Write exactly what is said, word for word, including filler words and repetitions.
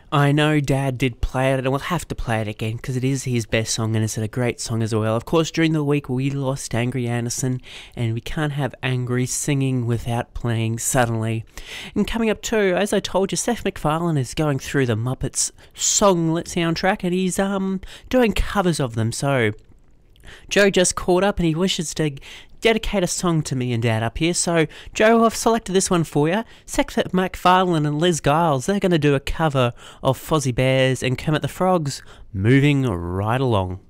I know Dad did play it, and we'll have to play it again because it is his best song and it's a great song as well. Of course, during the week we lost Angry Anderson, and we can't have Angry singing without playing Suddenly. And coming up too, as I told you, Seth MacFarlane is going through the Muppets songlet soundtrack, and he's um doing covers of them. So Joe just caught up and he wishes to dedicate a song to me and Dad up here. So, Joe, I've selected this one for you. Seth MacFarlane and Liz Giles, they're going to do a cover of Fozzie Bears and Kermit the Frog's Moving Right Along.